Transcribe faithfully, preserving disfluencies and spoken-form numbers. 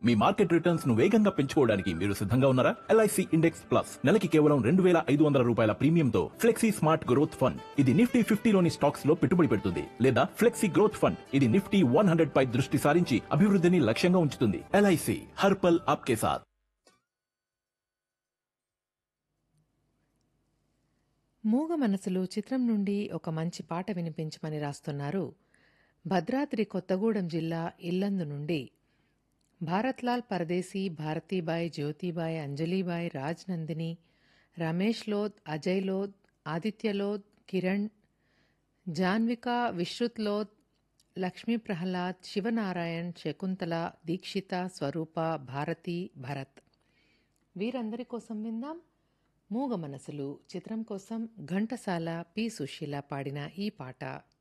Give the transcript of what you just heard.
మీ market returns ను వేగంగా పెంచుకోవడానికి మీరు సిద్ధంగా ఉన్నారా? ఎల్ఐసి ఇండెక్స్ ప్లస్ నెలకి కేవలం రెండు వేల ఐదు వందల రూపాయల ప్రీమియంతో ఫ్లెక్సీ స్మార్ట్ గ్రోత్ ఫండ్. ఇది నిఫ్టీ ఫిఫ్టీలోని స్టాక్స్ లో పెట్టుబడి పెడుతుంది లేదా ఫ్లెక్సీ గ్రోత్ ఫండ్. ఇది నిఫ్టీ వన్ హండ్రెడ్ పై దృష్టి సారించి అభివృద్ధిని లక్ష్యంగా ఉంచుతుంది. ఎల్ఐసి హర్పల్ ఆప్కే సాథ్. మూగ మనసులు చిత్రం నుండి ఒక మంచి పాట వినిపించమని రాస్తున్నారు భద్రాద్రి కొత్తగూడెం జిల్లా ఇల్లందు నుండి భారత్లాల్ పరదేశీ, భారతీబాయ్, జ్యోతిబాయ్, అంజలీబాయ్, రాజ్ నందిని, రమేష్ లోద్, అజయ్ లోద్, ఆదిత్య లోద్, కిరణ్, జాన్విక, విశ్రుత్ లోద్, లక్ష్మీ ప్రహ్లాద్, శివనారాయణ్, శకుంతల, దీక్షిత, స్వరూప, భారతి, భరత్ వీరందరి కోసం విందాం మూగ మనసులు చిత్రం కోసం ఘంటసాల, పి సుశీల పాడిన ఈ పాట.